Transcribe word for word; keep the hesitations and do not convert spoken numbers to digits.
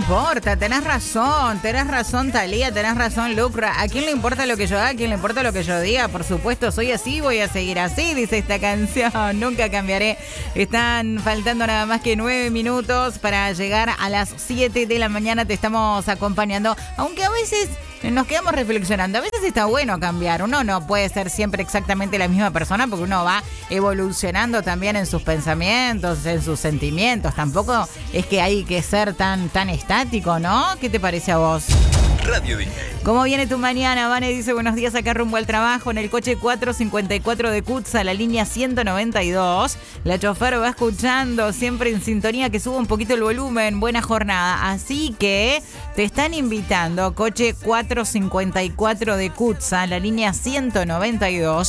importa, tenés razón, tenés razón Thalía, tenés razón Lucra. ¿A quién le importa lo que yo haga? ¿A quién le importa lo que yo diga? Por supuesto, soy así, voy a seguir así, dice esta canción. Nunca cambiaré. Están faltando nada más que nueve minutos para llegar a las siete de la mañana. Te estamos acompañando, aunque a veces nos quedamos reflexionando. A veces está bueno cambiar. Uno no puede ser siempre exactamente la misma persona porque uno va evolucionando también en sus pensamientos, en sus sentimientos. Tampoco es que hay que ser tan, tan estático, ¿no? ¿Qué te parece a vos? Radio D J. ¿Cómo viene tu mañana? Vane dice, buenos días, acá rumbo al trabajo en el coche cuatrocientos cincuenta y cuatro de Cutsa, la línea ciento noventa y dos. La chofer va escuchando, siempre en sintonía, que suba un poquito el volumen. Buena jornada. Así que te están invitando, coche cuatrocientos cincuenta y cuatro de Cutsa, la línea ciento noventa y dos.